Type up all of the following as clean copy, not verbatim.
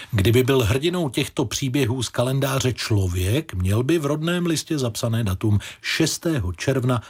Kdyby byl hrdinou těchto příběhů z kalendáře člověk, měl by v rodném listě zapsané datum 6. června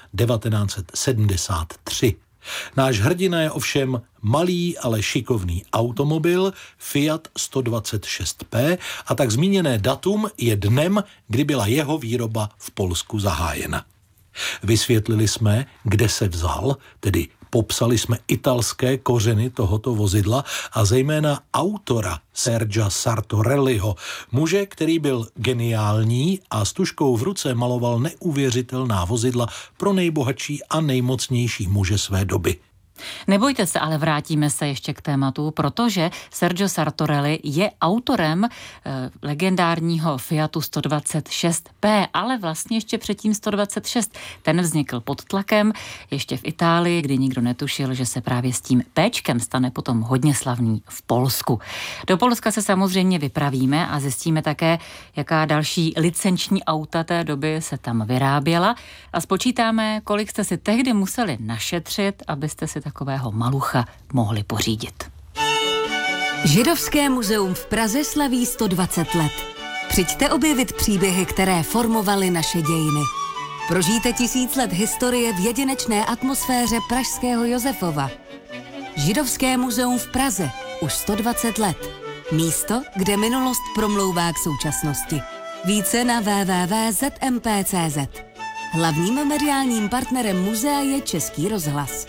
1973. Náš hrdina je ovšem malý, ale šikovný automobil Fiat 126P a tak zmíněné datum je dnem, kdy byla jeho výroba v Polsku zahájena. Vysvětlili jsme, kde se vzal, tedy popsali jsme italské kořeny tohoto vozidla a zejména autora Sergia Sartorelliho, muže, který byl geniální a s tužkou v ruce maloval neuvěřitelná vozidla pro nejbohatší a nejmocnější muže své doby. Nebojte se, ale vrátíme se ještě k tématu, protože Sergio Sartorelli je autorem legendárního Fiatu 126P, ale vlastně ještě předtím 126. Ten vznikl pod tlakem ještě v Itálii, kdy nikdo netušil, že se právě s tím Péčkem stane potom hodně slavný v Polsku. Do Polska se samozřejmě vypravíme a zjistíme také, jaká další licenční auta té doby se tam vyráběla a spočítáme, kolik jste si tehdy museli našetřit, abyste si takového malucha mohli pořídit. Židovské muzeum v Praze slaví 120 let. Přijďte objevit příběhy, které formovaly naše dějiny. Prožijte 1000 let historie v jedinečné atmosféře pražského Josefova. Židovské muzeum v Praze už 120 let. Místo, kde minulost promlouvá k současnosti. Více na www.zmp.cz. Hlavním mediálním partnerem muzea je Český rozhlas.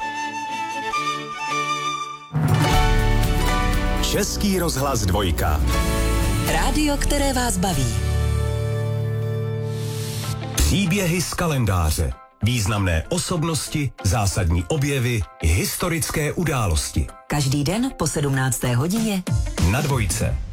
Český rozhlas 2. Rádio, které vás baví. Příběhy z kalendáře. Významné osobnosti, zásadní objevy, historické události. Každý den po 17. hodině na 2.